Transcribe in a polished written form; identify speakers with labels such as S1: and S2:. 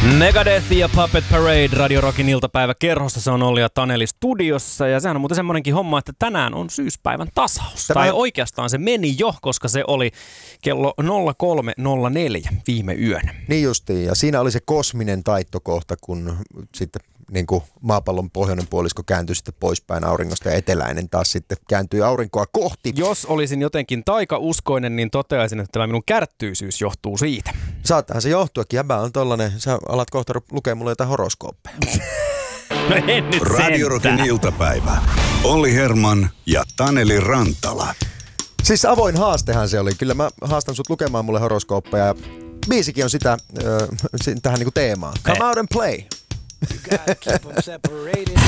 S1: Megadeth ja Puppet Parade Radio Rockin iltapäiväkerhossa. Se on Olli ja Taneli studiossa. Ja sehän on muuten semmoinenkin homma, että tänään on syyspäivän tasaus. Tai oikeastaan se meni jo, koska se oli kello 03.04 viime yönä.
S2: Niin justiin. Ja siinä oli se kosminen taittokohta, kun sitten niin kuin maapallon pohjoinen puolisko kääntyi sitten poispäin auringosta ja eteläinen taas sitten kääntyi aurinkoa kohti.
S1: Jos olisin jotenkin taikauskoinen, niin toteaisin, että tämä minun kärttyisyys johtuu siitä.
S2: Saattahan se johtuakin. Jäbä on tollanen, sä alat kohta lukea mulle jotain horoskooppeja.
S1: No en nyt
S3: Radio Rockin iltapäivä. Olli Herman ja Taneli Rantala.
S2: Siis avoin haastehan se oli. Kyllä mä haastan sut lukemaan mulle horoskooppeja. Biisikin on sitä tähän niinku teemaan. Come out and play.